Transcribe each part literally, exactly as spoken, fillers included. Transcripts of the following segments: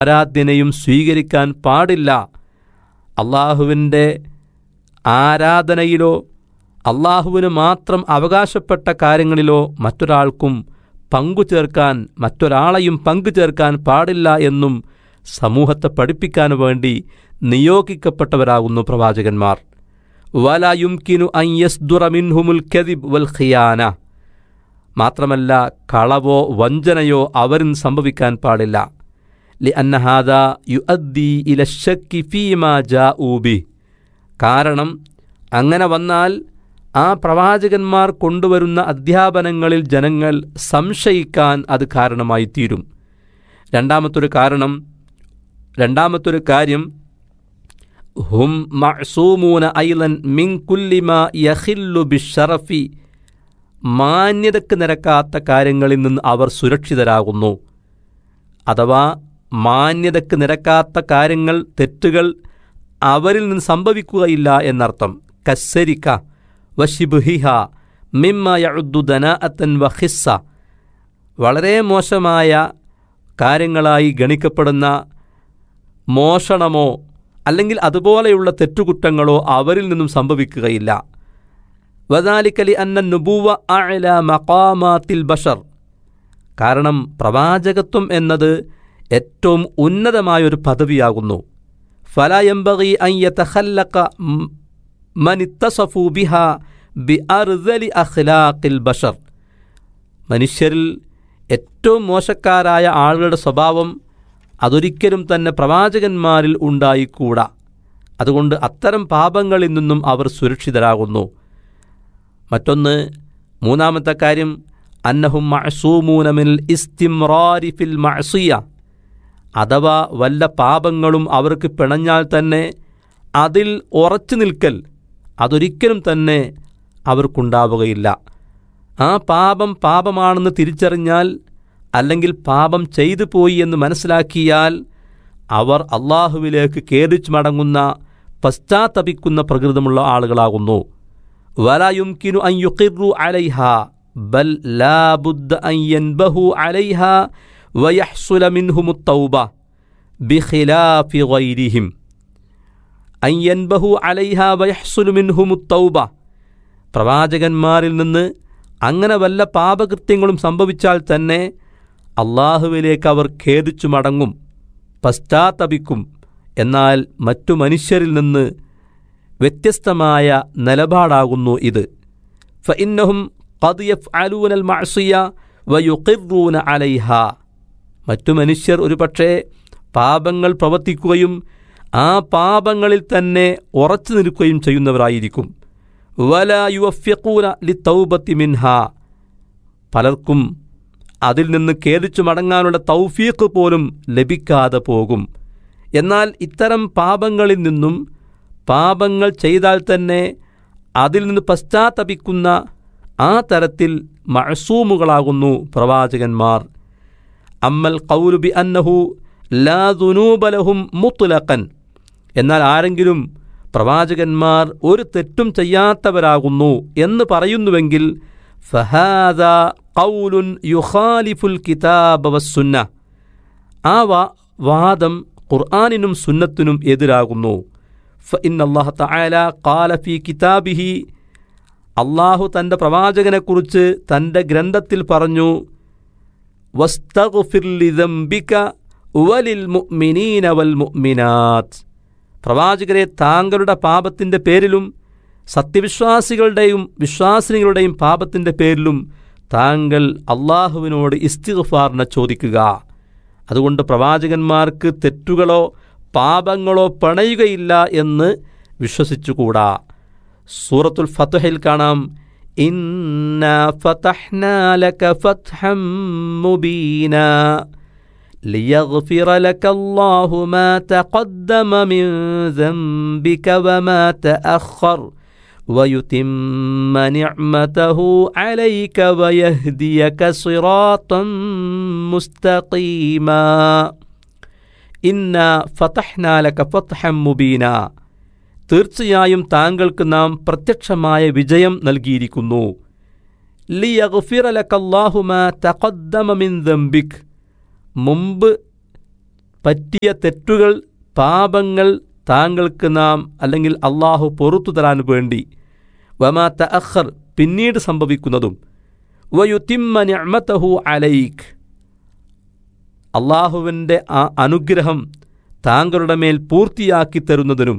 ആരാധനയും സ്വീകരിക്കാൻ പാടില്ല. അള്ളാഹുവിൻ്റെ ആരാധനയിലോ അള്ളാഹുവിന് മാത്രം അവകാശപ്പെട്ട കാര്യങ്ങളിലോ മറ്റൊരാൾക്കും പങ്കു ചേർക്കാൻ മറ്റൊരാളെയും പങ്കു ചേർക്കാൻ പാടില്ല എന്നും സമൂഹത്തെ പഠിപ്പിക്കാൻ വേണ്ടി നിയോഗിക്കപ്പെട്ടവരാകുന്നു പ്രവാചകന്മാർ. വലാ യുംകിനു അൻ യസ്ദുറ മിൻഹുമുൽ കദിബ് വൽ ഖിയാന, മാത്രമല്ല കളവോ വഞ്ചനയോ അവരിൽ സംഭവിക്കാൻ പാടില്ല. ലിഅന്ന ഹാദാ യുഅദ്ദി ഇല ശക്കി ഫീമാ ജാഊ ബി, കാരണം അങ്ങനെ വന്നാൽ ആ പ്രവാചകന്മാർ കൊണ്ടുവരുന്ന അധ്യാപനങ്ങളിൽ ജനങ്ങൾ സംശയിക്കാൻ അത് കാരണമായി തീരും. രണ്ടാമത്തൊരു കാരണം രണ്ടാമത്തൊരു കാര്യം ഹും മഅ്സൂമൂന ഐലൻ മിൻ കുല്ലി മാ യഖില്ലു ബിശ്ശറഫി, മാന്യതയ്ക്ക് നിരക്കാത്ത കാര്യങ്ങളിൽ നിന്ന് അവർ സുരക്ഷിതരാകുന്നു. അഥവാ മാന്യതയ്ക്ക് നിരക്കാത്ത കാര്യങ്ങൾ, തെറ്റുകൾ അവരിൽ നിന്ന് സംഭവിക്കുകയില്ല എന്നർത്ഥം. കസ്സരിക വശിബ്ഹിഹ മിമ്മ യഉദ്ദു ദനാഅത്തൻ വഖിസ്സ, വളരെ മോശമായ കാര്യങ്ങളായി ഗണിക്കപ്പെടുന്ന മോഷണമോ അല്ലെങ്കിൽ അതുപോലെയുള്ള തെറ്റുകുറ്റങ്ങളോ അവരിൽ നിന്നും സംഭവിക്കുകയില്ല. വദാലിക ലിഅന്ന നുബുവ്വ അഅ്ലാ മഖാമാത്തിൽ ബശർ, കാരണം പ്രവാചകത്വം എന്നത് ഏറ്റവും ഉന്നതമായൊരു പദവിയാകുന്നു. ഫലാ യംബഗി അൻ യതഖല്ലഖ മൻ ഇത്തസഫു ബിഹാ ബിഅർദലി അഖ്ലാഖിൽ ബശർ, മനുഷ്യരിൽ ഏറ്റവും മോശക്കാരായ ആളുകളുടെ സ്വഭാവം അതൊരിക്കലും തന്നെ പ്രവാചകന്മാരിൽ ഉണ്ടായിക്കൂടാ. അതുകൊണ്ട് അത്തരം പാപങ്ങളിൽ നിന്നും അവർ സുരക്ഷിതരാകുന്നു. മറ്റൊന്ന്, മൂന്നാമത്തെ കാര്യം അന്നഹും മഅ്സൂമൂന മിനൽ ഇസ്തിംറാരി ഫിൽ മഅ്സിയ, അഥവാ വല്ല പാപങ്ങളും അവർക്ക് പിണഞ്ഞാൽ തന്നെ അതിൽ ഉറച്ചു നിൽക്കൽ അതൊരിക്കലും തന്നെ അവർക്കുണ്ടാവുകയില്ല. ആ പാപം പാപമാണെന്ന് തിരിച്ചറിഞ്ഞാൽ അല്ലെങ്കിൽ പാപം ചെയ്തു പോയി എന്ന് മനസ്സിലാക്കിയാൽ അവർ അള്ളാഹുവിലേക്ക് ഖേദിച്ചു മടങ്ങുന്ന പശ്ചാത്തപിക്കുന്ന പ്രകൃതമുള്ള ആളുകളാകുന്നു. വലാ യുംകിനു അൻ യുഖിറു അലൈഹാ ബൽ ലാ ബുദ്ദ അൻ യൻബഹു അലൈഹാ വയഹ്സുല മിൻഹുമുത് തൗബ ബിഖിലാഫി ഗൈരിഹിം. അൻ യൻബഹു അലൈഹാ വയഹ്സുലു മിൻഹുമുത് തൗബ, പ്രവാചകന്മാരിൽ നിന്ന് അങ്ങനെ വല്ല പാപകൃത്യങ്ങളും സംഭവിച്ചാൽ തന്നെ അള്ളാഹുവിലേക്ക് അവർ ഖേദിച്ചു മടങ്ങും, പശ്ചാത്തപിക്കും. എന്നാൽ മറ്റു മനുഷ്യരിൽ നിന്ന് വ്യത്യസ്തമായ നിലപാടാകുന്നു ഇത്. ഫഇന്നഹും ഖദ് യഫ്അലൂനൽ മഅ്സിയ വയുഖിറൂന അലൈഹാ, മറ്റു മനുഷ്യർ ഒരുപക്ഷേ പാപങ്ങൾ പ്രവർത്തിക്കുകയും ആ പാപങ്ങളിൽ തന്നെ ഉറച്ചു നിൽക്കുകയും ചെയ്യുന്നവരായിരിക്കും. വലാ യുവഫ്ഫിഖൂന ലിത്തൗബത്തി മിൻഹാ, പലർക്കും അതിൽ നിന്ന് ഖേദിച്ചു മടങ്ങാനുള്ള തൗഫീഖ് പോലും ലഭിക്കാതെ പോകും. എന്നാൽ ഇത്തരം പാപങ്ങളിൽ നിന്നും പാപങ്ങൾ ചെയ്താൽ തന്നെ അതിൽ നിന്ന് പശ്ചാത്തപിക്കുന്ന ആ തരത്തിൽ മഅ്സൂമുകളാകുന്നു പ്രവാചകന്മാർ. അമ്മൽ ഖൗലു ബി അന്നഹു ലാ ദുനൂബ ലഹും മുത്ലഖൻ, എന്നാൽ ആരെങ്കിലും പ്രവാചകന്മാർ ഒരു തെറ്റും ചെയ്യാത്തവരാകുന്നു എന്ന് പറയുന്നുവെങ്കിൽ ഫഹാദാ ഖൗലുൻ യുഖാലിഫുൽ കിതാബ വസ്സുന്ന, ആ വാദം ഖുർആനിനും സുന്നത്തിനും എതിരാകുന്നു. ഫഇന്നല്ലാഹ തആല ഖാല ഫീ കിതാബിഹി, അള്ളാഹു തൻ്റെ പ്രവാചകനെക്കുറിച്ച് തൻ്റെ ഗ്രന്ഥത്തിൽ പറഞ്ഞു, വസ്തഗ്ഫിർ ലിദംബിക വലിൽ മുഅ്മിനീന വൽ മുഅ്മിനാത്ത്, പ്രവാചകരെ താങ്കളുടെ പാപത്തിൻ്റെ പേരിലും സത്യവിശ്വാസികളുടെയും വിശ്വാസിനികളുടെയും പാപത്തിൻ്റെ പേരിലും താങ്കൾ അള്ളാഹുവിനോട് ഇസ്തിഗ്ഫാറിനെ ചോദിക്കുക. അതുകൊണ്ട് പ്രവാചകന്മാർക്ക് തെറ്റുകളോ പാപങ്ങളോ പണയുകയില്ല എന്ന് വിശ്വസിച്ചുകൂടാ. സൂറത്തുൽ ഫത്ഹിൽ കാണാം, ഇന്നാ ഫതഹ്നാ ലക ഫത്ഹം മുബീനാ ലിയഗ്ഫിറ ലക അല്ലാഹു മാ തഖദ്ദമ മിൻ ദംബിക വമാ തഅഖർ വയുതിമ്മ നിഅമതഹു അലൈക വയഹ്ദിയക സിറാത്തൻ മുസ്തഖീമാ. ഇന്നാ ഫതഹ്നാ ലക ഫത്ഹം മുബീനാ, തീർച്ചയായും താങ്കൾക്ക് നാം പ്രത്യക്ഷമായ വിജയം നൽകിയിരിക്കുന്നു. ലിയഗ്ഫിറ ലക അല്ലാഹു മാ തഖദ്ദമ മിൻ ദംബിക്, മുമ്പ് പറ്റിയ തെറ്റുകൾ, പാപങ്ങൾ താങ്കൾക്ക് നാം അല്ലെങ്കിൽ അള്ളാഹു പൊറുത്തു തരാൻ വേണ്ടി, വമാ തഅഖർ പിന്നീട് സംഭവിക്കുന്നതും, വയുതിമ്മ നിഅമതഹു അലൈക് അള്ളാഹുവിൻ്റെ ആ അനുഗ്രഹം താങ്കളുടെ മേൽ പൂർത്തിയാക്കി തരുന്നതിനും,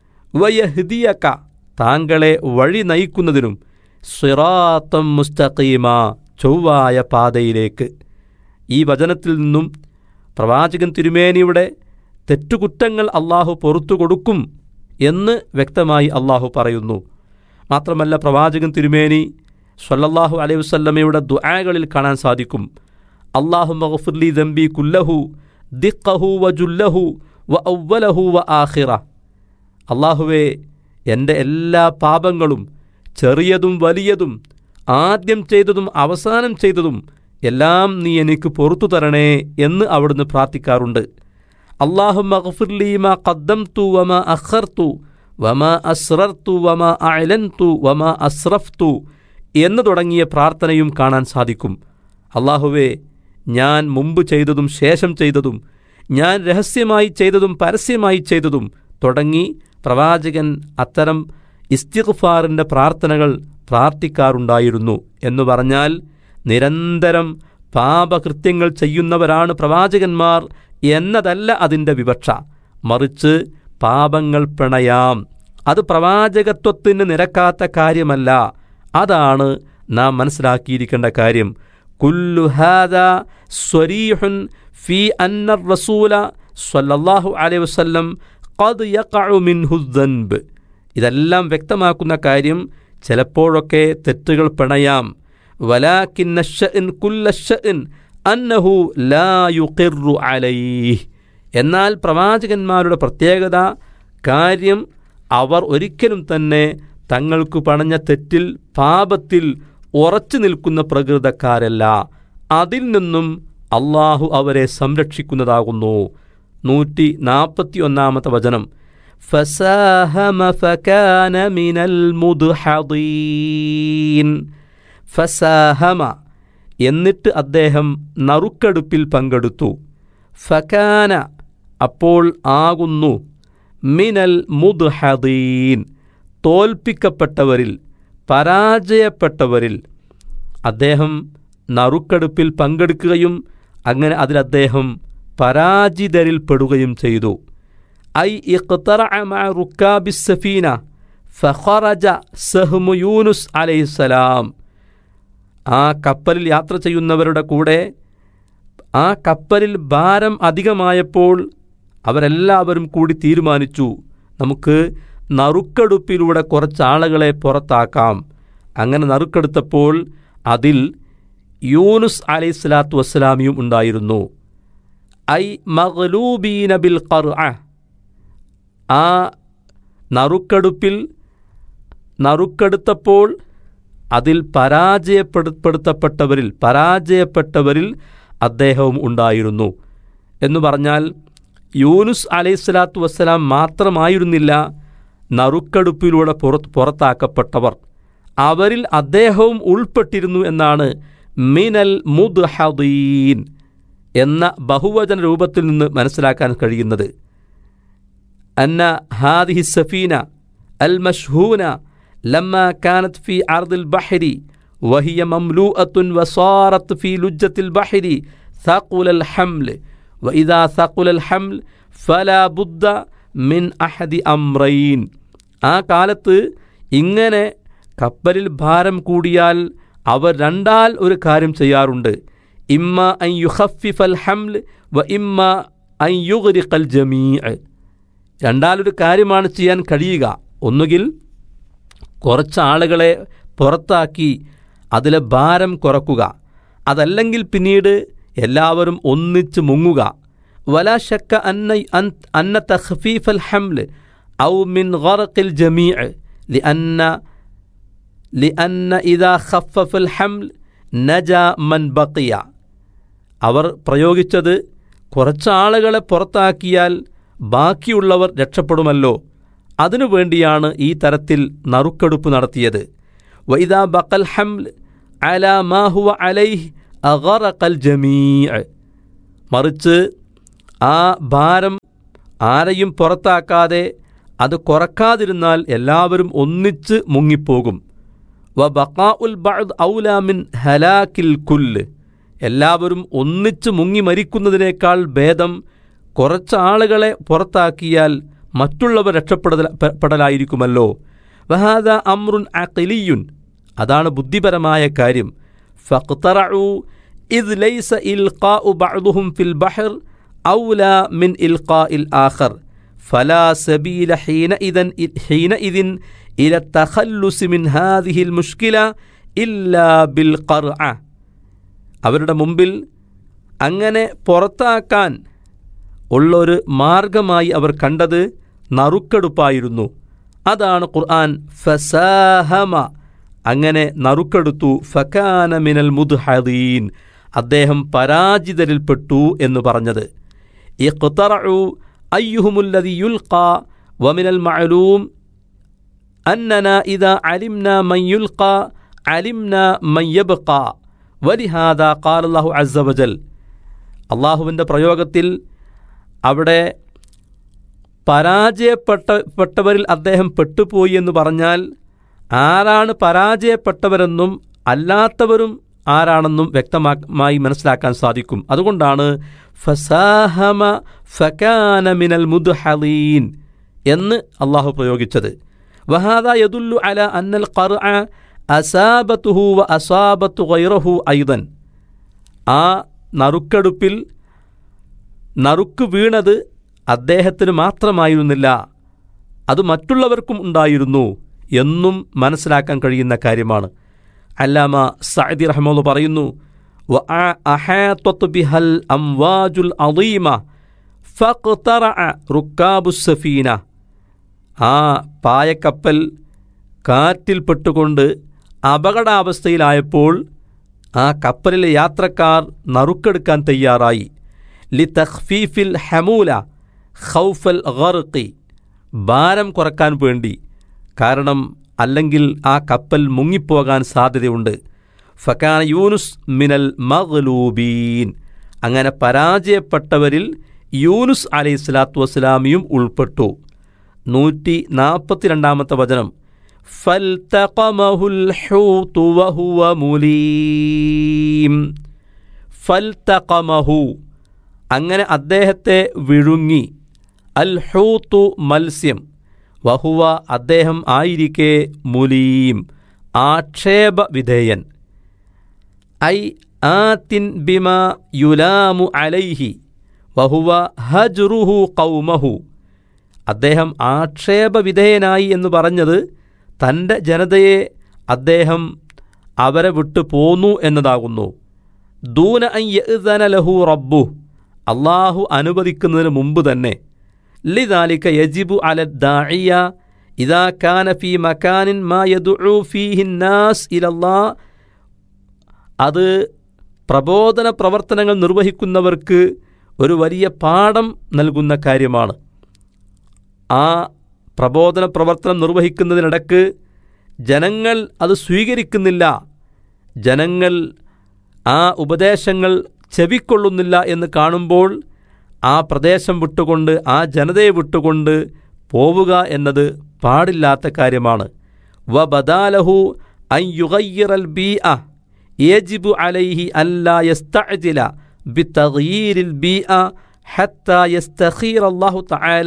വയഹ്ദിയക താങ്കളെ വഴി നയിക്കുന്നതിനും, സിറാത്തം മുസ്തഖീമ ചൊവ്വായ പാതയിലേക്ക്. ഈ വചനത്തിൽ നിന്നും പ്രവാചകൻ തിരുമേനിയുടെ തെറ്റുകുറ്റങ്ങൾ അള്ളാഹു പൊറുത്തു കൊടുക്കും എന്ന് വ്യക്തമായി അള്ളാഹു പറയുന്നു. മാത്രമല്ല, പ്രവാചകൻ തിരുമേനി സ്വല്ലല്ലാഹു അലൈഹി വസല്ലമയുടെ ദുആകളിൽ കാണാൻ സാധിക്കും, അല്ലാഹുമ്മ ഗഫിർലി ദംബി കുല്ലഹു ദിഖഹു വജുല്ലഹു വ അവ്വലഹു വ ആഖിറ. അള്ളാഹുവേ, എൻ്റെ എല്ലാ പാപങ്ങളും, ചെറിയതും വലിയതും, ആദ്യം ചെയ്തതും അവസാനം ചെയ്തതും എല്ലാം നീ എനിക്ക് പൊറുത്തു തരണേ എന്ന് അവിടുന്ന് പ്രാർത്ഥിക്കാറുണ്ട്. അല്ലാഹുമ്മ ഗഫിർലി മാ ഖദ്ദംതു വമാ അഖർതു വമാ അസ്റർതു വമാ അഅലൻതു വമാ അസ്റഫ്തു എന്ന് തുടങ്ങിയ പ്രാർത്ഥനയും കാണാൻ സാധിക്കും. അല്ലാഹുവേ, ഞാൻ മുമ്പ് ചെയ്തതും ശേഷം ചെയ്തതും, ഞാൻ രഹസ്യമായി ചെയ്തതും പരസ്യമായി ചെയ്തതും തുടങ്ങി പ്രവാചകൻ അത്തരം ഇസ്തിഗ്ഫാറിൻ്റെ പ്രാർത്ഥനകൾ പ്രാർത്ഥിക്കാറുണ്ടായിരുന്നു. എന്നു പറഞ്ഞാൽ നിരന്തരം പാപകൃത്യങ്ങൾ ചെയ്യുന്നവരാണ് പ്രവാചകന്മാർ എന്നതല്ല അതിൻ്റെ വിവക്ഷ. മറിച്ച് പാപങ്ങൾ പിണയാം, അത് പ്രവാചകത്വത്തിന് നിരക്കാത്ത കാര്യമല്ല. അതാണ് നാം മനസ്സിലാക്കിയിരിക്കേണ്ട കാര്യം. കുല്ലു ഹാദാ സ്വരീഹുൻ ഫീ അന്ന റസൂല സ്വല്ലല്ലാഹു അലൈഹി വസല്ലം ഖദ് യഖഉ മിൻഹു ദൻബ്. ഇതെല്ലാം വ്യക്തമാക്കുന്ന കാര്യം, ചിലപ്പോഴൊക്കെ തെറ്റുകൾ പിണയാം. വലാകിന്ന ശഅൻ കുല്ല ശഅൻ അന്നഹു ലാ യുഖിറു അലൈഹി. എന്നാൽ പ്രവാചകന്മാരുടെ പ്രത്യേകത കാര്യം, അവർ ഒരിക്കലും തന്നെ തങ്ങൾക്ക് പണഞ്ഞ തെറ്റിൽ, പാപത്തിൽ ഉറച്ചു നിൽക്കുന്ന പ്രകൃതക്കാരല്ല. അതിൽ നിന്നും അള്ളാഹു അവരെ സംരക്ഷിക്കുന്നതാകുന്നു. നൂറ്റി നാൽപ്പത്തി ഒന്നാമത്തെ വചനം, ഫസാഹമ ഫകാന മിനൽ മുദ്ഹദീൻ. ഫസാഹമ എന്നിട്ട് അദ്ദേഹം നറുക്കെടുപ്പിൽ പങ്കെടുത്തു. ഫകാന അപ്പോൾ ആകുന്നു, മിനൽ മുദ്ഹദീൻ തോൽപ്പിക്കപ്പെട്ടവരിൽ, പരാജയപ്പെട്ടവരിൽ. അദ്ദേഹം നറുക്കെടുപ്പിൽ പങ്കെടുക്കുകയും അങ്ങനെ അതിൽ അദ്ദേഹം പരാജിതരിൽ പെടുകയും ചെയ്തു. ഐ ഇഖ്തറഅ മഅ റുക്കാബിസ് സഫീന ഫഖറജ സഹ്മു യൂനുസ് അലൈഹിസ്സലാം. ആ കപ്പലിൽ യാത്ര ചെയ്യുന്നവരുടെ കൂടെ ആ കപ്പലിൽ ഭാരം അധികമായപ്പോൾ അവരെല്ലാവരും കൂടി തീരുമാനിച്ചു, നമുക്ക് നറുക്കെടുപ്പിലൂടെ കുറച്ചാളുകളെ പുറത്താക്കാം. അങ്ങനെ നറുക്കെടുത്തപ്പോൾ അതിൽ യൂനുസ് അലൈഹിസ്സലാത്തു വസ്സലാമിയും ഉണ്ടായിരുന്നു. I മഗ്ലൂബീന bill ഖർഅ. ആ നറുക്കെടുപ്പിൽ നറുക്കെടുത്തപ്പോൾ അതിൽ പരാജയപ്പെടുത്തപ്പെട്ടവരിൽ പരാജയപ്പെട്ടവരിൽ അദ്ദേഹവും ഉണ്ടായിരുന്നു. എന്നു പറഞ്ഞാൽ യൂനുസ് അലൈഹിസ്സലാത്തു വസ്സലാം മാത്രമായിരുന്നില്ല നറുക്കെടുപ്പിലൂടെ പുറത്ത് പുറത്താക്കപ്പെട്ടവർ, അവരിൽ അദ്ദേഹവും ഉൾപ്പെട്ടിരുന്നു എന്നാണ് മിനൽ മുദ്ഹദീൻ എന്ന ബഹുവചന രൂപത്തിൽ നിന്ന് മനസ്സിലാക്കാൻ കഴിയുന്നത്. അന്ന ഹാദിഹി സഫീന അൽ മഷ്ഹൂന ലമ്മ കാനത് ഫി അർദിൽ ബഹരി വഹിയ മംലൂഅത്തുൻ വസാറത് ഫി ലുജ്ജത്തിൽ ബഹരി സഖുലൽ ഹംൽ വഇദാ സഖുലൽ ഹംൽ ഫലാ ബുദ്ദ മിൻ അഹദി അംറൈൻ. ആ കാലത്ത് ഇങ്ങനെ കപ്പലിൽ ഭാരം കൂടിയാൽ അവർ രണ്ടാൽ ഒരു കാര്യം ചെയ്യാറുണ്ട്. ഇമ്മ അൻ യുഖഫിഫൽ ഹംൽ വ ഇമ്മ അൻ യുഗ്രിഖൽ ജമീഅ. രണ്ടാലൊരു കാര്യമാണ് ചെയ്യാൻ കഴിയുക. ഒന്നുകിൽ കുറച്ച് ആളുകളെ പുറത്താക്കി അതിലെ ഭാരം കുറക്കുക, അതല്ലെങ്കിൽ പിന്നീട് എല്ലാവരും ഒന്നിച്ച് മുങ്ങുക. വലാ ശക്ക അന്ന അന്ന തഖ്ഫീഫൽ ഹംൽ ഔ മിൻ ഗർഖിൽ ജമീഅ ലിഅന്ന ലിഅന്ന ഇദാ ഖഫഫൽ ഹംൽ നജാ മൻ ബഖിയ. അവർ പ്രയോഗിച്ചത് കുറച്ച് ആളുകളെ പുറത്താക്കിയാൽ ബാക്കിയുള്ളവർ രക്ഷപ്പെടുമല്ലോ, അതിനു വേണ്ടിയാണ് ഈ തരത്തിൽ നറുക്കെടുപ്പ് നടത്തിയത്. വഇദാ ബഖൽ ഹംൽ അലാ മാ ഹുവ അലൈഹി അഗറഖൽ ജമീഅ. മറിച്ച് ആ ഭാരം ആരെയും പുറത്താക്കാതെ അത് കുറക്കാതിരുന്നാൽ എല്ലാവരും ഒന്നിച്ച് മുങ്ങിപ്പോകും. വ ബഖാഉൽ ബഅദ് ഔലാ മിൻ ഹലാക്കിൽ കുല്ല്, എല്ലാവരും ഒന്നിച്ച് മുങ്ങി മരിക്കുന്നതിനേക്കാൾ ഭേദം കുറച്ച് ആളുകളെ പുറത്താക്കിയാൽ മറ്റുള്ളവർ രക്ഷപ്പെടൽ പെടലായിരിക്കുമല്ലോ. വഹാദ അംറുൻ അഖിലിയുൻ, അതാണ് ബുദ്ധിപരമായ കാര്യം. ഫഖ്തറഉ ഇദ് ലൈസ ഇൽഖാഉ ബഅദുഹും ഫിൽ ബഹർ ഔലാ മിൻ ഇൽഖാഇൽ ആഖർ ഫലാ സബീല ഹീനഇദൻ ഹീനഇദിൻ ഇല തഖല്ലുസ് മിൻ ഹാദിഹിൽ മുഷ്കില ഇല്ലാ ബിൽ ഖർഅ. അവരുടെ മുമ്പിൽ അങ്ങനെ പുറത്താക്കാൻ ഉള്ളൊരു മാർഗമായി അവർ കണ്ടത് നറുക്കെടുപ്പായിരുന്നു. അതാണ് ഖുർആൻ ഫസാഹമ, അങ്ങനെ നറുക്കെടുത്തു. ഫകാന മിനൽ മുദ്ഹദീൻ, അദ്ദേഹം പരാജിതരിൽപ്പെട്ടു എന്ന് പറഞ്ഞത്. ഇഖ്തറഉ അയ്യുഹുമുല്ലദി യുൽഖാ വമിനൽ മഅലൂം അന്നനാ ഇദാ അലിംനാ മൻ യുൽഖാ അലിംനാ മൻ യബ്ഖാ വലിഹാദാ ഖാല അല്ലാഹു അസ്സ വജൽ. അള്ളാഹുവിൻ്റെ പ്രയോഗത്തിൽ അവിടെ പരാജയപ്പെട്ട പെട്ടവരിൽ അദ്ദേഹം പെട്ടുപോയി എന്ന് പറഞ്ഞാൽ ആരാണ് പരാജയപ്പെട്ടവരെന്നും അല്ലാത്തവരും ആരാണെന്നും വ്യക്തമായി മനസ്സിലാക്കാൻ സാധിക്കും. അതുകൊണ്ടാണ് ഫസാഹമ ഫകാന മിനൽ മുദ്ഹദീൻ എന്ന് അള്ളാഹു പ്രയോഗിച്ചത്. വഹാദാ യദുല്ലു അലാ അന്നൽ ഖർഅ അസാബത്തുഹു വ അസാബത്തു ഗൈറഹു ഐദൻ. ആ നറുക്കെടുപ്പിൽ നറുക്ക് വീണത് അദ്ദേഹത്തിന് മാത്രമായിരുന്നില്ല, അത് മറ്റുള്ളവർക്കും ഉണ്ടായിരുന്നു എന്നും മനസ്സിലാക്കാൻ കഴിയുന്ന കാര്യമാണ്. അല്ലാമ സഅദി റഹ്മത്തുള്ളാഹി പറയുന്നു, വഅഹാതത് ബിഹൽ അംവാജുൽ അളീമ ഫഖ്തറഅ റുക്കാബുസ് സഫീന. ആ പായക്കപ്പൽ കാറ്റിൽപ്പെട്ടുകൊണ്ട് അപകടാവസ്ഥയിലായപ്പോൾ ആ കപ്പലിലെ യാത്രക്കാർ നറുക്കെടുക്കാൻ തയ്യാറായി. ലി തഖ്ഫീഫിൽ ഹമൂല ഖൗഫൽ ഗർഖി, ഭാരം കുറക്കാൻ വേണ്ടി, കാരണം അല്ലെങ്കിൽ ആ കപ്പൽ മുങ്ങിപ്പോകാൻ സാധ്യതയുണ്ട്. ഫകാന യൂനുസ് മിനൽ മഗ്ലൂബീൻ, അങ്ങനെ പരാജയപ്പെട്ടവരിൽ യൂനുസ് അലൈഹി സ്വലാത്തു വസ്സലാമിയും ഉൾപ്പെട്ടു. നൂറ്റി നാൽപ്പത്തി രണ്ടാമത്തെ വചനം, ഫൽതഖമഹുൽ ഹൂതു വഹുവ മുലീം. ഫൽതഖമഹു, അങ്ങനെ അദ്ദേഹത്തെ വിഴുങ്ങി. അൽ ഹൂതു മത്സ്യം, വഹുവ അദ്ദേഹം ആയിരിക്കെ മുലീം ആക്ഷേപ വിധേയൻ. ഐ ആതിൻ ബിമാ യുലാമു അലൈഹി വഹുവ ഹജ്റുഹു ഖൗമഹു. അദ്ദേഹം ആക്ഷേപവിധേയനായി എന്ന് പറഞ്ഞത് തൻ്റെ ജനതയെ അദ്ദേഹം അവരെ വിട്ടു പോന്നു എന്നതാകുന്നു. ദൂന അൻ യഅ്ദന ലഹു റബ്ബു, അള്ളാഹു അനുവദിക്കുന്നതിന് മുമ്പ് തന്നെ. ലിദാലിക യജിബു അല ദാഇയ ഇദാ കാന ഫീ മകാനിൻ മാ യദ്ഉ ഫീഹി നാസ് ഇലല്ലാഹ്. അത് പ്രബോധന പ്രവർത്തനങ്ങൾ നിർവഹിക്കുന്നവർക്ക് ഒരു വലിയ പാഠം നൽകുന്ന കാര്യമാണ്. ആ പ്രബോധന പ്രവർത്തനം നിർവഹിക്കുന്നതിനിടക്ക് ജനങ്ങൾ അത് സ്വീകരിക്കുന്നില്ല, ജനങ്ങൾ ആ ഉപദേശങ്ങൾ ചെവിക്കൊള്ളുന്നില്ല എന്ന് കാണുമ്പോൾ ആ പ്രദേശം വിട്ടുകൊണ്ട് ആ ജനതയെ വിട്ടുകൊണ്ട് പോവുക എന്നത് പാടില്ലാത്ത കാര്യമാണ്. വ ബദാലഹു അൻ യുഗയ്യിറൽ ബീഅ യജിബു അലൈഹി അല്ലാ യസ്തഅജില ബിതഗ്യീരിൽ ബീഅ ഹത്താ യസ്തഖീറ അല്ലാഹു തആല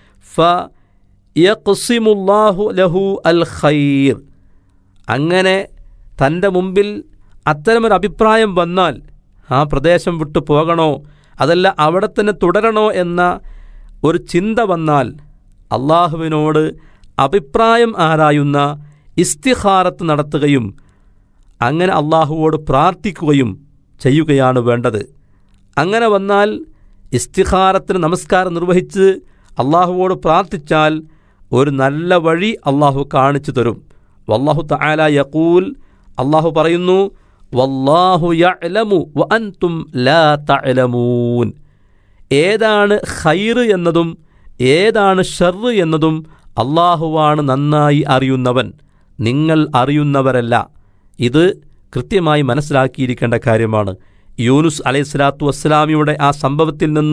ഫയഖ്സിമുല്ലാഹു ലഹു അൽ ഖൈർ. അങ്ങനെ തൻ്റെ മുമ്പിൽ അത്തരമൊരു അഭിപ്രായം വന്നാൽ ആ പ്രദേശം വിട്ടു പോകണോ അതല്ല അവിടെ തന്നെ തുടരണോ എന്ന ഒരു ചിന്ത വന്നാൽ അള്ളാഹുവിനോട് അഭിപ്രായം ആരായുന്ന ഇസ്തിഖാറത്ത് നടത്തുകയും അങ്ങനെ അള്ളാഹുവോട് പ്രാർത്ഥിക്കുകയും ചെയ്യുകയാണ് വേണ്ടത്. അങ്ങനെ വന്നാൽ ഇസ്തിഖാറത്തിന് നമസ്കാരം നിർവഹിച്ച് അള്ളാഹുവോട് പ്രാർത്ഥിച്ചാൽ ഒരു നല്ല വഴി അള്ളാഹു കാണിച്ചു തരും. വല്ലാഹു തആല യഖൂൽ, അള്ളാഹു പറയുന്നു, വല്ലാഹു യഅലമു വ അൻതും ലാ തഅലമൂൻ. ഏതാണ് ഖൈറ് എന്നതും ഏതാണ് ഷർറ് എന്നതും അള്ളാഹുവാണ് നന്നായി അറിയുന്നവൻ, നിങ്ങൾ അറിയുന്നവരല്ല. ഇത് കൃത്യമായി മനസ്സിലാക്കിയിരിക്കേണ്ട കാര്യമാണ്. യൂനുസ് അലൈഹി സ്വലാത്തു വസ്സലാമിയുടെ ആ സംഭവത്തിൽ നിന്ന്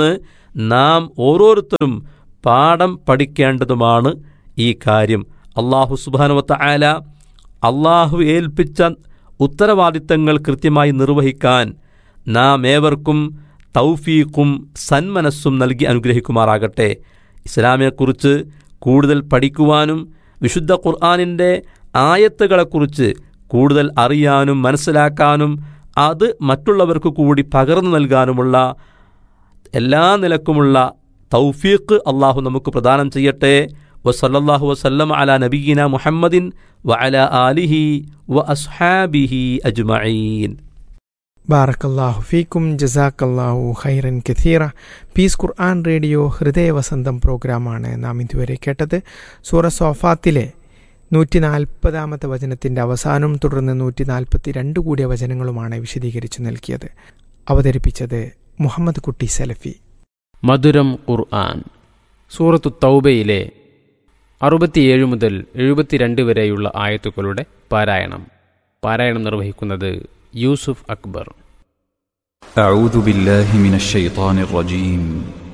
നാം ഓരോരുത്തരും പാഠം പഠിക്കേണ്ടതുമാണ് ഈ കാര്യം. അല്ലാഹു സുബ്ഹാനഹു വ തആല അല്ലാഹു ഏൽപ്പിച്ച ഉത്തരവാദിത്തങ്ങൾ കൃത്യമായി നിർവഹിക്കാൻ നാം ഏവർക്കും തൗഫീഖും സന്മനസ്സും നൽകി അനുഗ്രഹിക്കുമാറാകട്ടെ. ഇസ്ലാമിനെക്കുറിച്ച് കൂടുതൽ പഠിക്കുവാനും വിശുദ്ധ ഖുർആനിൻ്റെ ആയത്തുകളെക്കുറിച്ച് കൂടുതൽ അറിയാനും മനസ്സിലാക്കാനും അത് മറ്റുള്ളവർക്ക് കൂടി പകർന്നു നൽകാനുമുള്ള എല്ലാ നിലക്കുമുള്ള തൗഫീഖ് അള്ളാഹു നമുക്ക് പ്രദാനം ചെയ്യട്ടെ. വസല്ലല്ലാഹു വസല്ലം അലാ നബിയിന മുഹമ്മദിൻ വഅലാ ആലിഹി വഅസ്ഹാബിഹി അജ്മഈൻ. ബാറക്കല്ലാഹു ഫീക്കും ജസാക്കല്ലാഹു ഖൈറൻ കഥീറ. പീസ് ഖുർആൻ റേഡിയോ ഹൃദയവസന്തം പ്രോഗ്രാമാണ് നാം ഇതുവരെ കേട്ടത്. സൂറ സോഫാത്തിലെ നൂറ്റി നാൽപ്പതാമത്തെ വചനത്തിൻ്റെ അവസാനവും തുടർന്ന് നൂറ്റി നാൽപ്പത്തി രണ്ട് കൂടിയ വചനങ്ങളുമാണ് വിശദീകരിച്ചു നൽകിയത്. അവതരിപ്പിച്ചത് മുഹമ്മദ് കുട്ടി സലഫി. മധുരം ഖുർആൻ സൂറത്തു തൗബയിലെ അറുപത്തിയേഴ് മുതൽ എഴുപത്തിരണ്ട് വരെയുള്ള ആയത്തുക്കളുടെ പാരായണം പാരായണം നിർവഹിക്കുന്നത് യൂസുഫ് അക്ബർ. അഊദു ബില്ലാഹി മിനശ് ശൈത്വാനിർ റജീം.